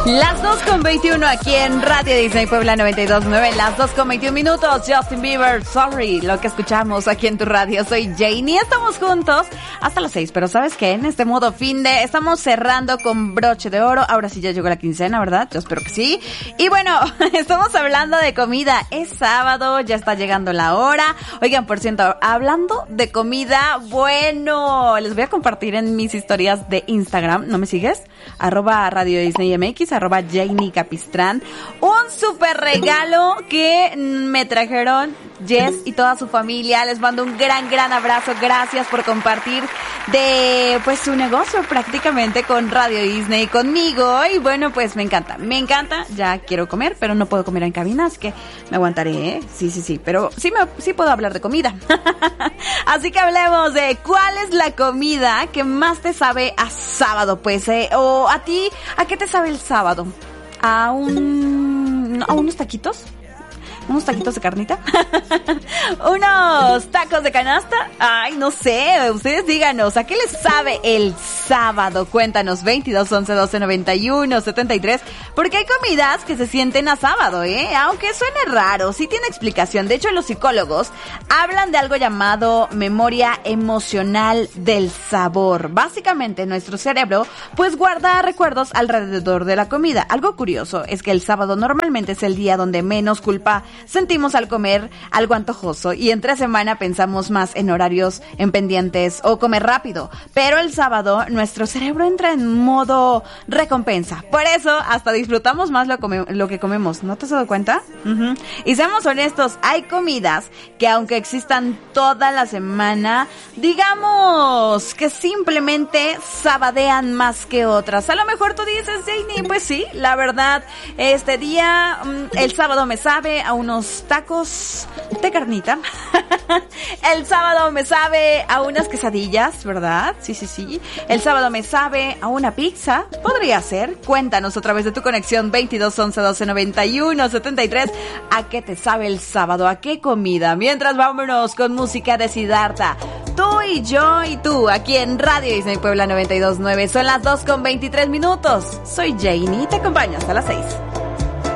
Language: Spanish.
Las 2:21 aquí en Radio Disney Puebla 92.9, las 2:21 minutos. Justin Bieber, Sorry, lo que escuchamos aquí en tu radio. Soy Janie, estamos juntos hasta las 6, pero ¿sabes qué? En este modo fin de, estamos cerrando con broche de oro. Ahora sí ya llegó la quincena, ¿verdad? Yo espero que sí. Y bueno, estamos hablando de comida. Es sábado, ya está llegando la hora. Oigan, por cierto, hablando de comida, bueno, les voy a compartir en mis historias de Instagram. ¿No me sigues? @Radio Disney MX, @Janie Capistrán, un super regalo que me trajeron Jess y toda su familia. Les mando un gran abrazo. Gracias por compartir de pues su negocio prácticamente con Radio Disney, conmigo. Y bueno, pues me encanta. Ya quiero comer, pero no puedo comer en cabina, así que me aguantaré, ¿eh? Sí, pero sí puedo hablar de comida. Así que hablemos de cuál es la comida que más te sabe a sábado, pues, o a ti, ¿a qué te sabe el sábado? ¿A unos taquitos? ¿Unos taquitos de carnita? ¿Unos tacos de canasta? Ay, no sé, ustedes díganos, ¿a qué les sabe el sábado? Cuéntanos, 22 11 12 91 73, porque hay comidas que se sienten a sábado, aunque suene raro, sí tiene explicación. De hecho, los psicólogos hablan de algo llamado memoria emocional del sabor. Básicamente, nuestro cerebro, pues, guarda recuerdos alrededor de la comida. Algo curioso es que el sábado normalmente es el día donde menos culpa sentimos al comer algo antojoso, y entre semana pensamos más en horarios, en pendientes o comer rápido. Pero el sábado nuestro cerebro entra en modo recompensa. Por eso hasta disfrutamos más lo que comemos. ¿No te has dado cuenta? Y seamos honestos, hay comidas que aunque existan toda la semana, digamos que simplemente sabadean más que otras. A lo mejor tú dices, Janie, pues sí, la verdad, este día, el sábado me sabe a unos tacos de carnita. El sábado me sabe a unas quesadillas, ¿verdad? Sí. El sábado me sabe a una pizza. Podría ser. Cuéntanos a través de tu conexión 22 11 12 91 73. ¿A qué te sabe el sábado? ¿A qué comida? Mientras, vámonos con música de Siddhartha. Tú y yo y tú, aquí en Radio Disney Puebla 92.9. Son las 2:23 minutos. Soy Janie y te acompaño hasta las 6.